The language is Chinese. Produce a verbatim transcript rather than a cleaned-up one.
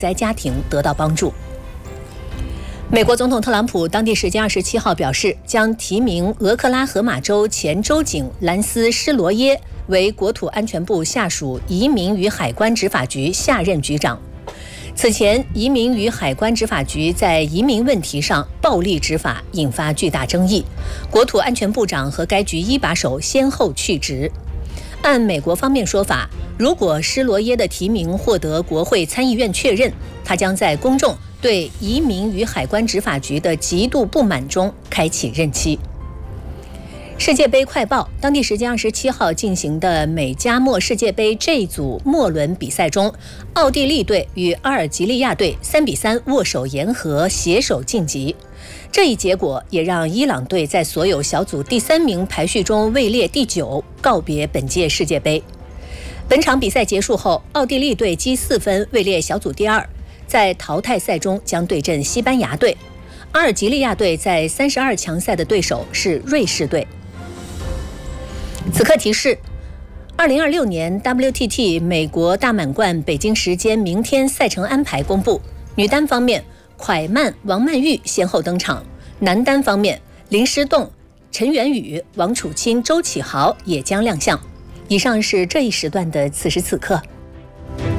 灾家庭得到帮助。美国总统特朗普当地时间二十七号表示，将提名俄克拉荷马州前州警兰斯·施罗耶为国土安全部下属移民与海关执法局下任局长。此前，移民与海关执法局在移民问题上暴力执法，引发巨大争议。国土安全部长和该局一把手先后去职。按美国方面说法，如果施罗耶的提名获得国会参议院确认，他将在公众对移民与海关执法局的极度不满中开启任期。世界杯快报，当地时间二十七号进行的美加墨世界杯 J 组末轮比赛中，奥地利队与阿尔及利亚队三比三握手言和，携手晋级。这一结果也让伊朗队在所有小组第三名排序中位列第九，告别本届世界杯。本场比赛结束后，奥地利队积四分，位列小组第二，在淘汰赛中将对阵西班牙队。阿尔及利亚队在三十二强赛的对手是瑞士队。此刻提示：二零二六年 W T T 美国大满贯北京时间明天赛程安排公布。女单方面，蒯曼、王曼玉先后登场；男单方面，林诗栋、陈元宇、王楚钦、周启豪也将亮相。以上是这一时段的此时此刻。